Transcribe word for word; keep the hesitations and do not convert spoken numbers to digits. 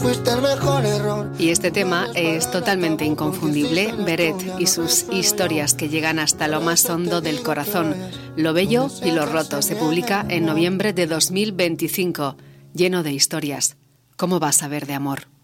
fuiste el mejor error. Y este tema es totalmente inconfundible. Beret y sus historias que llegan hasta lo más hondo del corazón. Lo bello y lo roto se publica en noviembre de dos mil veinticinco. Lleno de historias. ¿Cómo vas a ver de amor?